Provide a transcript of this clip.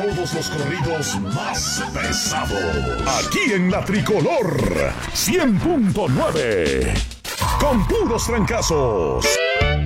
todos los corridos más pesados. Aquí en La Tricolor 100.9. Con puros trancazos.